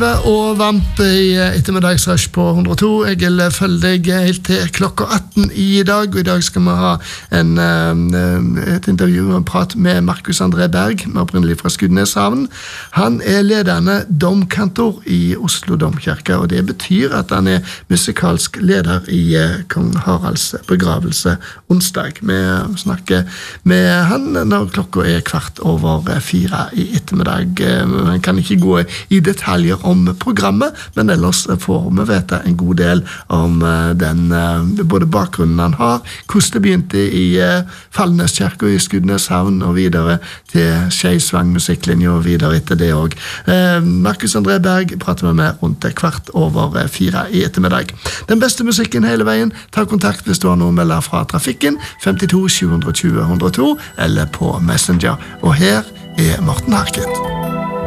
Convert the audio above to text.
Og varmt I ettermiddagsrush på 102. Jeg følger deg helt til klokka 18 I dag, og I dag skal vi ha et intervju og en prat med Markus André Berg, med opprinnelig fra Skudeneshavn. Han ledende domkantor I Oslo Domkirke, og det betyr at han musikalsk leder I Kong Haralds begravelse onsdag. Vi snakker med han når klokka 4:15 I ettermiddag. Man kan ikke gå I detaljer om programmet, men ellers får vi vite en god del om både bakgrunnen han har, hvordan det begynte I Falleneskirken I Skudeneshavn og videre til Skeisvang musikklinje og videre etter det også. Markus André Berg prater vi med rundt 4:15 I ettermiddag. Den beste musikken hele veien, ta kontakt hvis du har noe melder fra trafikken, 52 720 102, eller på Messenger. Og her Morten Harket.